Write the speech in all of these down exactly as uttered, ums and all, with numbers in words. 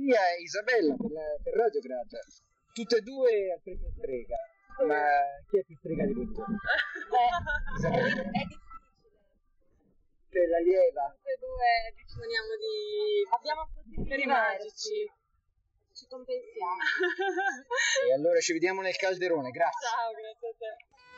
mia è Isabella per, la, per Radio Grata. Tutte e due al premio Strega. Ma chi è più strega di voi due? Beh, Isabella. è, è difficile. Che la lieva. Tutte e due disponiamo di... Abbiamo poteri magici. Ci compensiamo. E allora ci vediamo nel calderone, grazie. Ciao, grazie a te.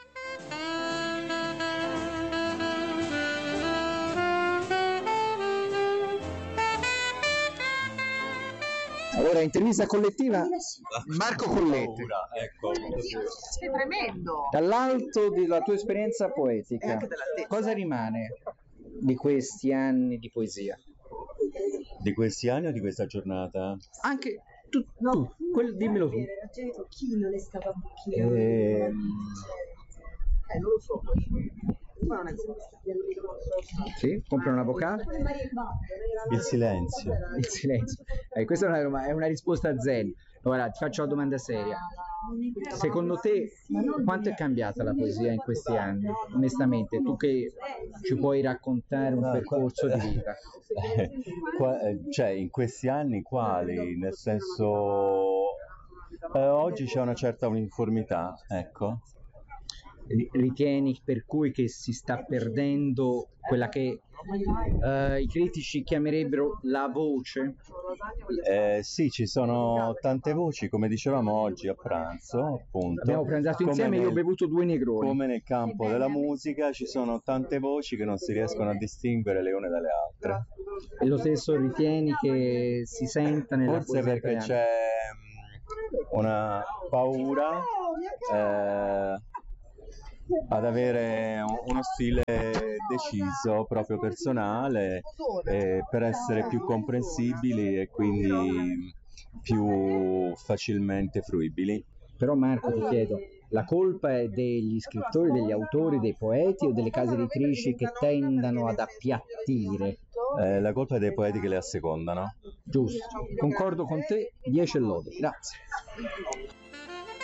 Allora, intervista collettiva Marco Colletti. Ecco. È tremendo. Dall'alto della tua esperienza poetica, cosa rimane di questi anni di poesia? Di questi anni o di questa giornata? Anche tu, tu quel, dimmelo tu. Ehm, Eh, non lo so. Ma non è Sì, compra un avvocato. il silenzio. Il silenzio. Eh, questa è una, è una risposta zen. Ora ti faccio una domanda seria. Secondo te quanto è cambiata la poesia in questi anni? Onestamente, tu che ci puoi raccontare un percorso di vita. Eh, qua- eh, cioè, in questi anni quali? Nel senso, eh, oggi c'è una certa uniformità, ecco. Ritieni per cui che si sta perdendo quella che eh, i critici chiamerebbero la voce? Eh, sì, ci sono tante voci, come dicevamo oggi a pranzo, appunto. Abbiamo pranzato Come insieme e io ho nel- bevuto due negroni. Come nel campo della musica ci sono tante voci che non si riescono a distinguere le une dalle altre. E lo stesso ritieni che si senta nella Forse poesia perché italiana? c'è mh, una paura eh, ad avere un- uno stile deciso, proprio personale, eh, per essere più comprensibili e quindi più facilmente fruibili. Però Marco ti chiedo, la colpa è degli scrittori, degli autori, dei poeti o delle case editrici che tendano ad appiattire? Eh, la colpa è dei poeti che le assecondano. Giusto, concordo con te, dieci lodi, grazie.